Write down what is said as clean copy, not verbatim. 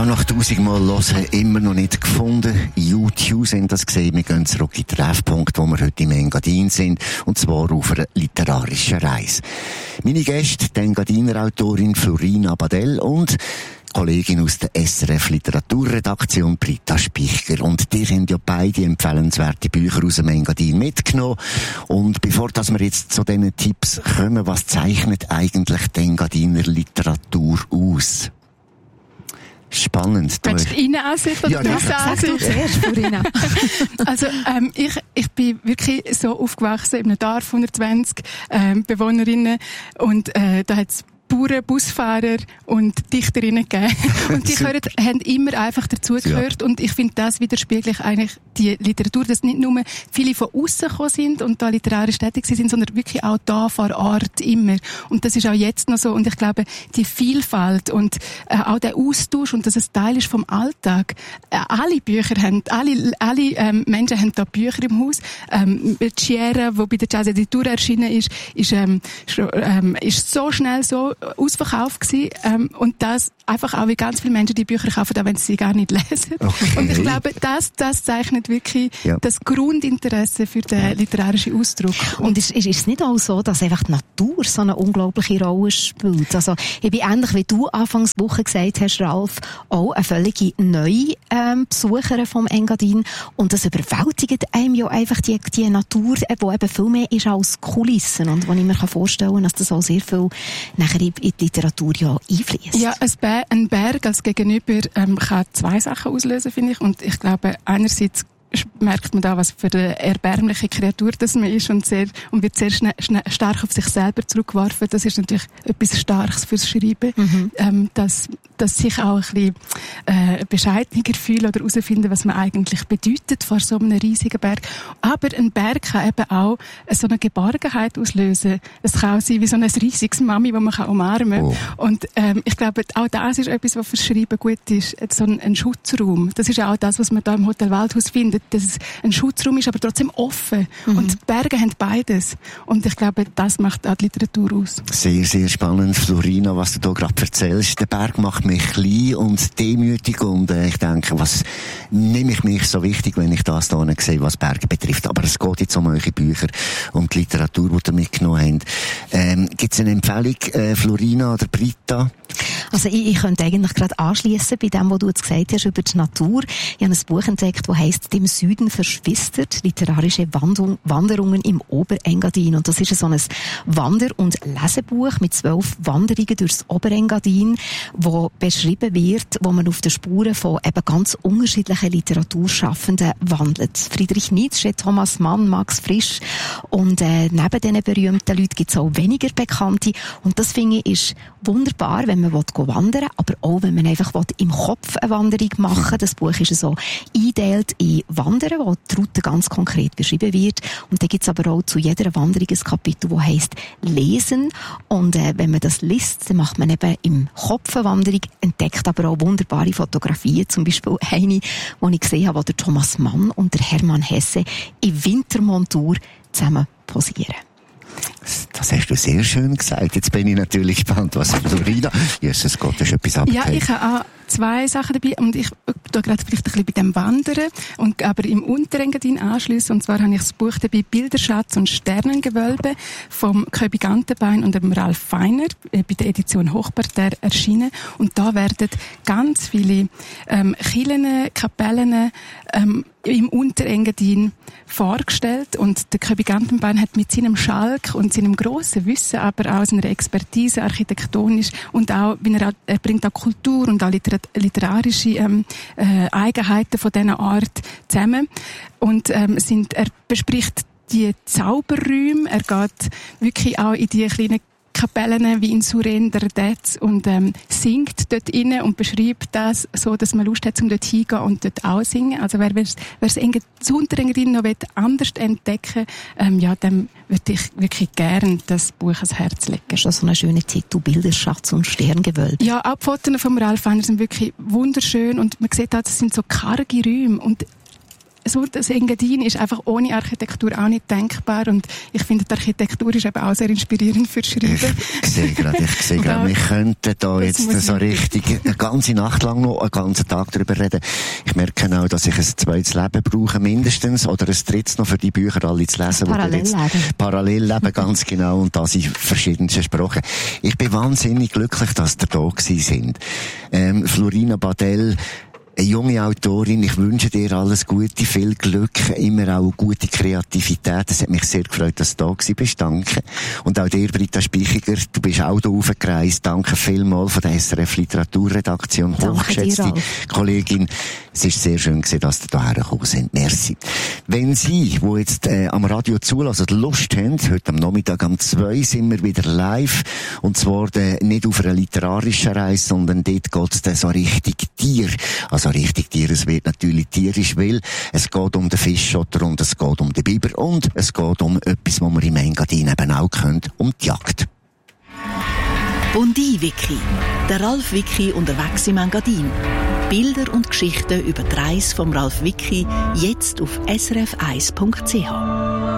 Auch nach 1000 Mal hören, immer noch nicht gefunden. YouTube sind das gesehen. Wir gehen zurück in den Treffpunkt, wo wir heute im Engadin sind. Und zwar auf einer literarischen Reise. Meine Gäste, die Engadiner Autorin Florina Badel und Kollegin aus der SRF Literaturredaktion Britta Spichler. Und die haben ja beide empfehlenswerte Bücher aus dem Engadin mitgenommen. Und bevor dass wir jetzt zu diesen Tipps kommen, was zeichnet eigentlich die Engadiner Literatur aus? Spannend. Willst du Ihnen Ansicht oder Ansicht? Zuerst, Florina. Also, ich bin wirklich so aufgewachsen in einem Dorf, 120 Bewohnerinnen, und da hat's Bauern, Busfahrer und Dichterinnen gegeben. Und die haben immer einfach dazugehört. Ja. Und ich finde, das widerspiegelt eigentlich die Literatur, dass nicht nur viele von außen gekommen sind und da literarisch tätig sind, sondern wirklich auch da vor Ort immer. Und das ist auch jetzt noch so. Und ich glaube, die Vielfalt und auch der Austausch und dass es Teil ist vom Alltag. Alle Bücher haben, alle Menschen haben da Bücher im Haus. Chiera, wo bei der Jazz Editur erschienen ist so schnell so ausverkauft gewesen, und das einfach auch, wie ganz viele Menschen die Bücher kaufen, auch wenn sie gar nicht lesen. Okay. Und ich glaube, das zeichnet wirklich das Grundinteresse für den literarischen Ausdruck. Und ist es nicht auch so, dass einfach die Natur so eine unglaubliche Rolle spielt? Also, ich bin ähnlich wie du anfangs Woche gesagt hast, Ralf, auch eine völlige neue Besucherin vom Engadin. Und das überwältigt einem ja einfach die Natur, die eben viel mehr ist als Kulissen. Und wo ich mir vorstellen kann, dass das auch sehr viel nachher in die Literatur ja einfließt. Ja, ein Berg als Gegenüber kann zwei Sachen auslösen, finde ich. Und ich glaube, einerseits merkt man da, was für eine erbärmliche Kreatur das man ist und wird sehr stark auf sich selber zurückgeworfen. Das ist natürlich etwas Starkes fürs Schreiben, dass sich auch ein bisschen bescheidener fühlen oder herausfinden, was man eigentlich bedeutet vor so einem riesigen Berg. Aber ein Berg kann eben auch so eine Geborgenheit auslösen. Es kann auch sein wie so ein riesiges Mami, das man umarmen kann. Oh. Und ich glaube, auch das ist etwas, was fürs Schreiben gut ist. So ein Schutzraum. Das ist auch das, was man da im Hotel Waldhaus findet, dass es ein Schutzraum ist, aber trotzdem offen. Und die Berge haben beides. Und ich glaube, das macht auch die Literatur aus. Sehr, sehr spannend, Florina, was du da gerade erzählst. Der Berg macht mich klein und demütig, und ich denke, was nehme ich mich so wichtig, wenn ich das da sehe, was Berge betrifft. Aber es geht jetzt um eure Bücher und die Literatur, die ihr mitgenommen habt. Gibt es eine Empfehlung, Florina oder Britta? Also ich könnte eigentlich gerade anschliessen bei dem, was du jetzt gesagt hast über die Natur. Ich habe ein Buch entdeckt, das heisst «Dem Süden verschwistert. Literarische Wanderungen im Oberengadin». Und das ist so ein Wander- und Lesebuch mit 12 Wanderungen durchs Oberengadin, wo beschrieben wird, wo man auf den Spuren von eben ganz unterschiedlichen Literaturschaffenden wandelt. Friedrich Nietzsche, Thomas Mann, Max Frisch, und neben diesen berühmten Leuten gibt es auch weniger Bekannte. Und das finde ich ist wunderbar, wenn man wandern, aber auch wenn man einfach im Kopf eine Wanderung machen will. Das Buch ist so eingeteilt in Wandern, wo die Route ganz konkret beschrieben wird. Und dann gibt es aber auch zu jeder Wanderung ein Kapitel, das heisst Lesen. Und wenn man das liest, dann macht man eben im Kopf eine Wanderung, entdeckt aber auch wunderbare Fotografien. Zum Beispiel eine, die ich gesehen habe, wo der Thomas Mann und der Hermann Hesse in Wintermontur zusammen posieren. Das hast du sehr schön gesagt. Jetzt bin ich natürlich gespannt, was Florina. Jesus Gott, das ist etwas abgehängt. Ja, ich habe auch zwei Sachen dabei, und ich tue gerade vielleicht ein bisschen bei dem Wandern und aber im Unterengadin anschliessen. Und zwar habe ich das Buch dabei «Bilderschatz und Sternengewölbe» vom Köbi Gantenbein und dem Ralf Feiner bei der Edition Hochparterre erschienen. Und da werden ganz viele Kirchen, Kapellen im Unterengadin vorgestellt, und der Köbi Gantenbein hat mit seinem Schalk und seinem grossen Wissen, aber auch seiner Expertise architektonisch und auch, er bringt auch Kultur und auch literarische Eigenheiten von dieser Art zusammen, und er bespricht die Zauberräume, er geht wirklich auch in die kleinen Kapellen wie in Suren, der Detz, und singt dort rein und beschreibt das so, dass man Lust hat, um dort hingehen und dort auch singen. Also wer das Unterengadin noch anders entdecken will, dem würde ich wirklich gerne das Buch ans Herz legen. Das ist so ein schöner Titel, «Bilderschatz und Sterngewölbe». Ja, auch die Fotos von Ralf Feiner sind wirklich wunderschön, und man sieht auch, das sind so karge Räume, und das Engadin ist einfach ohne Architektur auch nicht denkbar und ich finde, die Architektur ist eben auch sehr inspirierend für Schreiben. Ich sehe gerade, wir könnten da jetzt so richtig eine ganze Nacht lang noch, einen ganzen Tag darüber reden. Ich merke auch, dass ich ein zweites Leben brauche, mindestens, oder ein drittes noch für die Bücher alle zu lesen. Parallelleben, ganz genau, und das in verschiedensten Sprachen. Ich bin wahnsinnig glücklich, dass ihr da gewesen sind. Florina Badel, eine junge Autorin, ich wünsche dir alles Gute, viel Glück, immer auch gute Kreativität. Es hat mich sehr gefreut, dass du da gewesen bist. Danke. Und auch dir, Britta Spichiger, du bist auch da raufgereist. Danke vielmals von der SRF Literaturredaktion. Hochgeschätzte Kollegin. Es ist sehr schön gewesen, dass ihr hierher gekommen sind. Merci. Wenn Sie, die jetzt am Radio zulassen, Lust haben, heute am Nachmittag um 2 sind wir wieder live. Und zwar nicht auf einer literarischen Reise, sondern dort geht es so richtig Tier. Also richtig Tier, es wird natürlich tierisch, weil es geht um den Fischotter und es geht um den Biber und es geht um etwas, was man im Engadin eben auch kennt, um die Jagd. Bondi-Wiki. Der Ralf Wiki unterwegs im Engadin. Bilder und Geschichten über die Reise vom Ralf Wiki jetzt auf srf1.ch.